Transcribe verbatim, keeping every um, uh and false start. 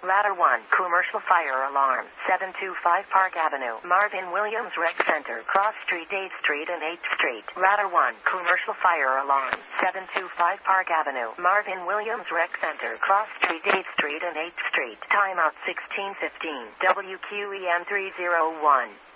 Ladder one, commercial fire alarm, seven two five Park Avenue, Marvin Williams Rec Center, Cross Street, eighth Street and eighth Street. Ladder one, commercial fire alarm, seven two five Park Avenue, Marvin Williams Rec Center, Cross Street, eighth Street and eighth Street. Timeout sixteen fifteen, W Q E N three oh one.